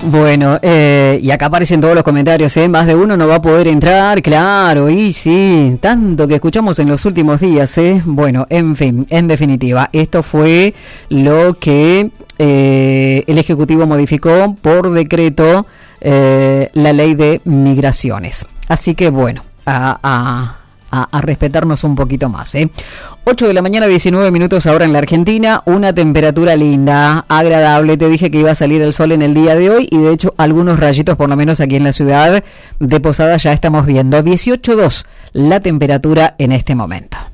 Bueno, y acá aparecen todos los comentarios, ¿eh? Más de uno no va a poder entrar, claro, y sí, tanto que escuchamos en los últimos días, ¿eh? Bueno, en fin, en definitiva, esto fue lo que el Ejecutivo modificó por decreto la ley de migraciones. Así que bueno, a respetarnos un poquito más, 8 de la mañana, 19 minutos ahora en la Argentina, una temperatura linda, agradable. Te dije que iba a salir el sol en el día de hoy y de hecho algunos rayitos, por lo menos aquí en la ciudad de Posadas ya estamos viendo. 18,2 la temperatura en este momento.